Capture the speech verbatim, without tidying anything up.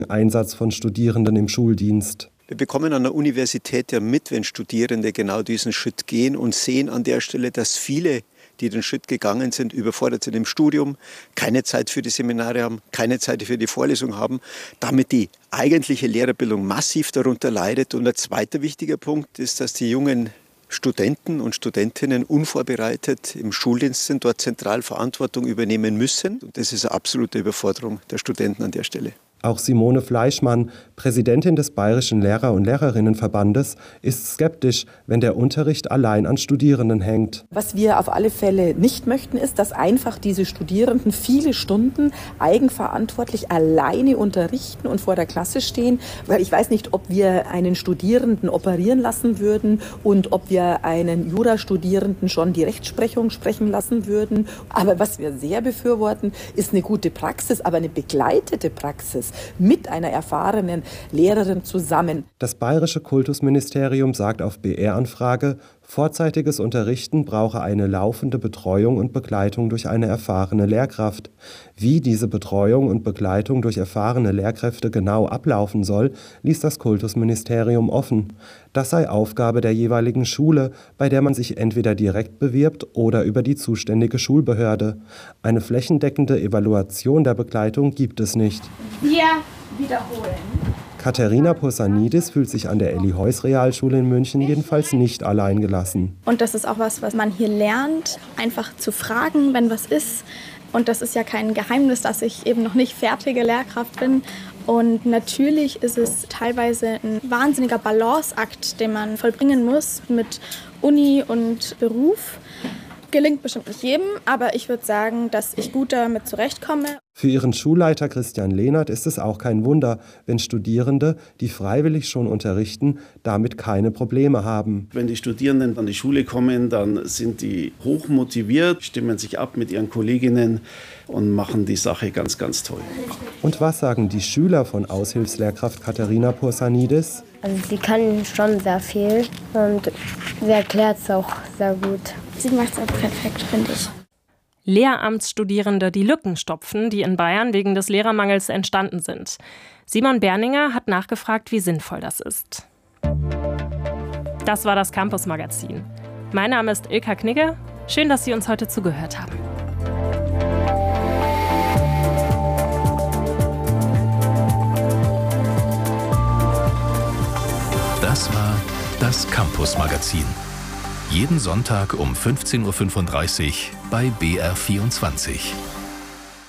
Einsatz von Studierenden im Schuldienst. Wir bekommen an der Universität ja mit, wenn Studierende genau diesen Schritt gehen und sehen an der Stelle, dass viele, die den Schritt gegangen sind, überfordert sind im Studium, keine Zeit für die Seminare haben, keine Zeit für die Vorlesung haben, damit die eigentliche Lehrerbildung massiv darunter leidet. Und ein zweiter wichtiger Punkt ist, dass die jungen Studenten und Studentinnen unvorbereitet im Schuldienst sind, dort zentral Verantwortung übernehmen müssen. Und das ist eine absolute Überforderung der Studenten an der Stelle. Auch Simone Fleischmann, Präsidentin des Bayerischen Lehrer- und Lehrerinnenverbandes, ist skeptisch, wenn der Unterricht allein an Studierenden hängt. Was wir auf alle Fälle nicht möchten, ist, dass einfach diese Studierenden viele Stunden eigenverantwortlich alleine unterrichten und vor der Klasse stehen. Weil ich weiß nicht, ob wir einen Studierenden operieren lassen würden und ob wir einen Jurastudierenden schon die Rechtsprechung sprechen lassen würden. Aber was wir sehr befürworten, ist eine gute Praxis, aber eine begleitete Praxis mit einer erfahrenen Lehrerin zusammen. Das Bayerische Kultusministerium sagt auf B R-Anfrage, vorzeitiges Unterrichten brauche eine laufende Betreuung und Begleitung durch eine erfahrene Lehrkraft. Wie diese Betreuung und Begleitung durch erfahrene Lehrkräfte genau ablaufen soll, ließ das Kultusministerium offen. Das sei Aufgabe der jeweiligen Schule, bei der man sich entweder direkt bewirbt oder über die zuständige Schulbehörde. Eine flächendeckende Evaluation der Begleitung gibt es nicht. Wir wiederholen. Katharina Possanidis fühlt sich an der Elli-Heuss-Realschule in München jedenfalls nicht allein gelassen. Und das ist auch was, was man hier lernt, einfach zu fragen, wenn was ist. Und das ist ja kein Geheimnis, dass ich eben noch nicht fertige Lehrkraft bin. Und natürlich ist es teilweise ein wahnsinniger Balanceakt, den man vollbringen muss mit Uni und Beruf. Gelingt bestimmt nicht jedem, aber ich würde sagen, dass ich gut damit zurechtkomme. Für ihren Schulleiter Christian Lehnert ist es auch kein Wunder, wenn Studierende, die freiwillig schon unterrichten, damit keine Probleme haben. Wenn die Studierenden an die Schule kommen, dann sind die hochmotiviert, stimmen sich ab mit ihren Kolleginnen und machen die Sache ganz, ganz toll. Und was sagen die Schüler von Aushilfslehrkraft Katharina Possanidis? Also sie kann schon sehr viel und sie erklärt es auch sehr gut. Sie macht es auch perfekt, finde ich. Lehramtsstudierende die Lücken stopfen, die in Bayern wegen des Lehrermangels entstanden sind. Simon Berninger hat nachgefragt, wie sinnvoll das ist. Das war das Campus-Magazin. Mein Name ist Ilka Knigge. Schön, dass Sie uns heute zugehört haben. Das war das Campus-Magazin. Jeden Sonntag um fünfzehn Uhr fünfunddreißig bei B R vierundzwanzig.